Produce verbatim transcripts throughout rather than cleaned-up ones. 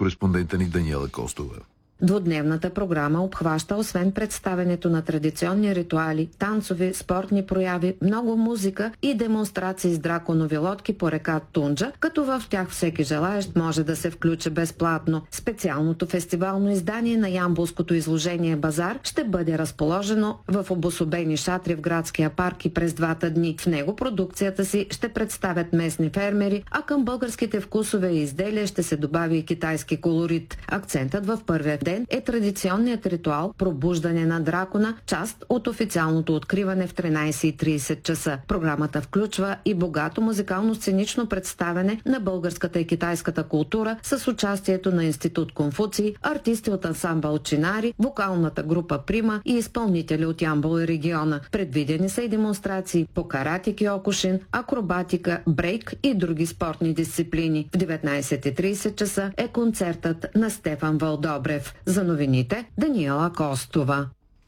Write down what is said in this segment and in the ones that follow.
кореспондента ни Даниела Костова. Двудневната програма обхваща освен представенето на традиционни ритуали, танцови, спортни прояви, много музика и демонстрации с драконови лодки по река Тунджа, като в тях всеки желаещ може да се включи безплатно. Специалното фестивално издание на ямболското изложение Базар ще бъде разположено в обособени шатри в градския парк и през двата дни. В него продукцията си ще представят местни фермери, а към българските вкусове и изделия ще се добави и китайски колорит. Акцентът в първия ден е традиционният ритуал пробуждане на дракона, част от официалното откриване в тринайсет и трийсет часа. Програмата включва и богато музикално-сценично представяне на българската и китайската култура с участието на Институт Конфуций, артисти от ансамбъл Чинари, вокалната група Прима и изпълнители от Ямбол и региона. Предвидени са и демонстрации по карате киокушин, акробатика, брейк и други спортни дисциплини. В деветнайсет и трийсет часа е концертът на Стефан Вълдобрев. За новините Даниела Костова.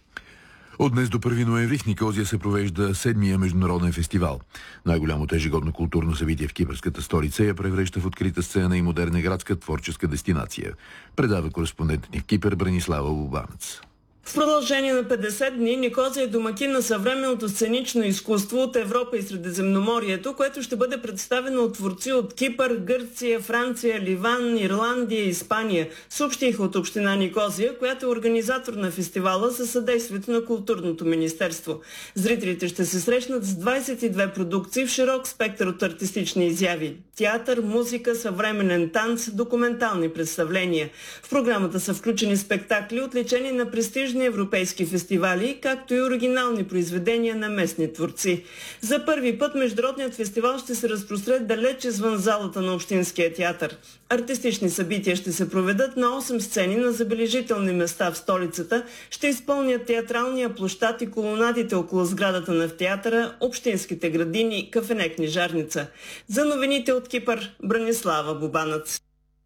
От днес до първи ноември в Никозия се провежда седмия международен фестивал. Най-голямото ежегодно културно събитие в кипърската столица я превръща в открита сцена и модерна градска творческа дестинация. Предава кореспондентът ни в Кипър Бранислава Бубанец. В продължение на петдесет дни Никозия е домакин на съвременното сценично изкуство от Европа и Средиземноморието, което ще бъде представено от творци от Кипър, Гърция, Франция, Ливан, Ирландия и Испания, съобщиха от община Никозия, която е организатор на фестивала със съдействието на Културното министерство. Зрителите ще се срещнат с двайсет и две продукции в широк спектър от артистични изяви – театър, музика, съвременен танц, документални представления. В програмата са включени спектакли, отличени на престижни европейски фестивали, както и оригинални произведения на местни творци. За първи път международният фестивал ще се разпростре далеч извън залата на Общинския театър. Артистични събития ще се проведат на осем сцени на забележителни места в столицата, ще изпълнят театралния площад и колонадите около сградата на театъра, общинските градини, кафене Книжарница. За новините от Кипър, Бранислава Бубанец.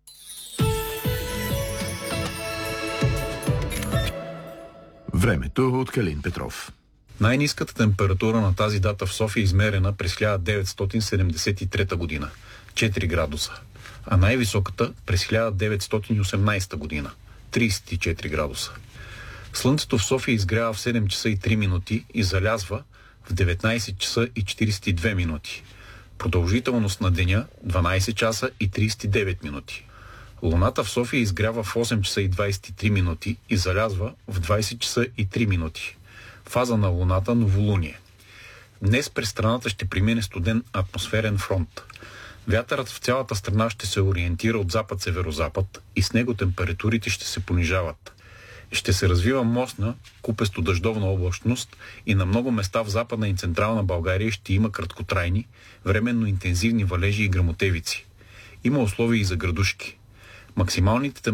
Времето от Калин Петров. Най-ниската температура на тази дата в София е измерена през хиляда деветстотин седемдесет и трета година – четири градуса, а най-високата през хиляда деветстотин и осемнайсета година – трийсет и четири градуса. Слънцето в София изгрява в седем часа и три минути и залязва в деветнайсет часа и четирийсет и две минути. Продължителност на деня дванайсет часа и трийсет и девет минути. Луната в София изгрява в осем часа и двайсет и три минути и залязва в двайсет часа и три минути. Фаза на Луната – новолуние. Днес през страната ще премине студен атмосферен фронт. Вятърът в цялата страна ще се ориентира от запад-северозапад и с него температурите ще се понижават. Ще се развива мощна, купесто дъждовна облачност и на много места в Западна и Централна България ще има краткотрайни, временно интензивни валежи и гръмотевици. Има условия и за градушки. Максималните